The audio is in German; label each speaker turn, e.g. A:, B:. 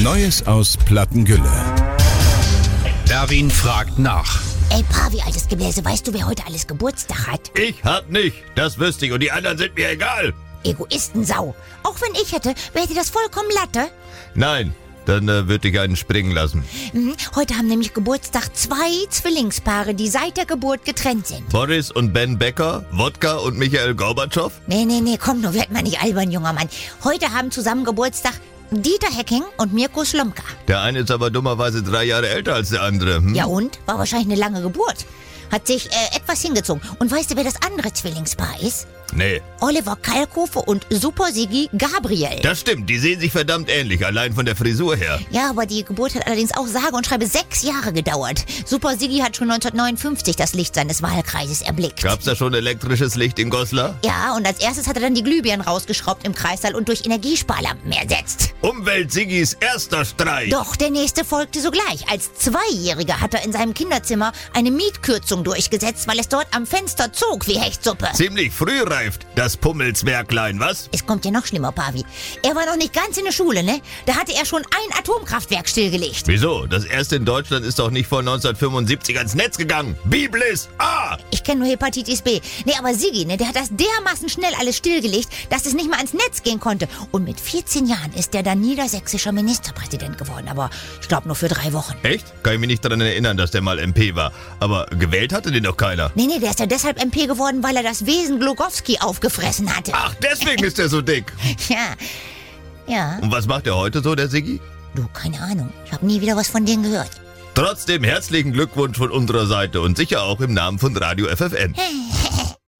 A: Neues aus Plattengülle.
B: Erwin fragt nach.
C: Ey, Pavi, altes Gebläse, weißt du, wer heute alles Geburtstag hat?
D: Ich hab nicht, das wüsste ich und die anderen sind mir egal.
C: Egoistensau. Auch wenn ich hätte, wäre dir das vollkommen Latte.
D: Nein, dann würde ich einen springen lassen.
C: Heute haben nämlich Geburtstag 2 Zwillingspaare, die seit der Geburt getrennt sind.
D: Boris und Ben Becker, Wodka und Michael Gorbatschow?
C: Nee, komm, nur werd mal nicht albern, junger Mann. Heute haben zusammen Geburtstag Dieter Hecking und Mirko Slomka.
D: Der eine ist aber dummerweise 3 Jahre älter als der andere.
C: Ja und? War wahrscheinlich eine lange Geburt. Hat sich etwas hingezogen. Und weißt du, wer das andere Zwillingspaar ist?
D: Nee.
C: Oliver Kalkofe und Super Sigi Gabriel.
D: Das stimmt, die sehen sich verdammt ähnlich, allein von der Frisur her.
C: Ja, aber die Geburt hat allerdings auch sage und schreibe 6 Jahre gedauert. Super Sigi hat schon 1959 das Licht seines Wahlkreises erblickt.
D: Gab's da schon elektrisches Licht in Goslar?
C: Ja, und als erstes hat er dann die Glühbirnen rausgeschraubt im Kreissaal und durch Energiesparlampen ersetzt.
D: Umwelt-Sigis erster Streich.
C: Doch, der nächste folgte sogleich. Als 2-Jähriger hat er in seinem Kinderzimmer eine Mietkürzung durchgesetzt, weil es dort am Fenster zog wie Hechtsuppe.
D: Ziemlich früh reift das Pummelswerklein, was?
C: Es kommt ja noch schlimmer, Pavi. Er war noch nicht ganz in der Schule, ne? Da hatte er schon ein Atomkraftwerk stillgelegt.
D: Wieso? Das erste in Deutschland ist doch nicht vor 1975 ans Netz gegangen. Biblis A!
C: Ich kenne nur Hepatitis B. Nee, aber Sigi, ne, der hat das dermaßen schnell alles stillgelegt, dass es nicht mal ans Netz gehen konnte. Und mit 14 Jahren ist der dann niedersächsischer Ministerpräsident geworden. Aber ich glaube nur für 3 Wochen.
D: Echt? Kann ich mich nicht daran erinnern, dass der mal MP war. Aber gewählt hatte den doch keiner.
C: Nee, der ist ja deshalb MP geworden, weil er das Wesen Glogowski aufgefressen hatte.
D: Ach, deswegen ist er so dick.
C: Ja.
D: Und was macht er heute so, der Siggi?
C: Du, keine Ahnung. Ich habe nie wieder was von denen gehört.
D: Trotzdem herzlichen Glückwunsch von unserer Seite und sicher auch im Namen von Radio FFN.